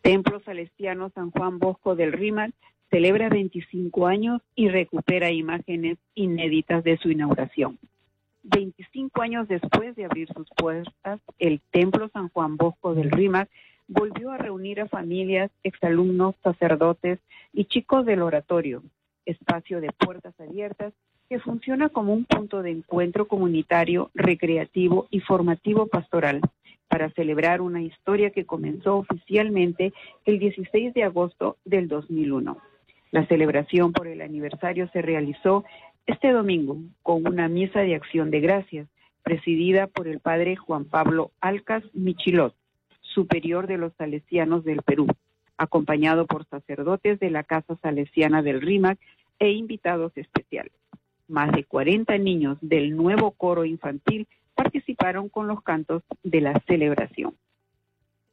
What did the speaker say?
Templo Salesiano San Juan Bosco del Rímac celebra 25 años y recupera imágenes inéditas de su inauguración. 25 años después de abrir sus puertas, el Templo San Juan Bosco del Rímac volvió a reunir a familias, exalumnos, sacerdotes y chicos del oratorio, espacio de puertas abiertas que funciona como un punto de encuentro comunitario, recreativo y formativo pastoral para celebrar una historia que comenzó oficialmente el 16 de agosto del 2001. La celebración por el aniversario se realizó este domingo con una misa de acción de gracias presidida por el padre Juan Pablo Alcas Michilot, superior de los salesianos del Perú, acompañado por sacerdotes de la Casa Salesiana del Rímac e invitados especiales. Más de 40 niños del nuevo coro infantil participaron con los cantos de la celebración.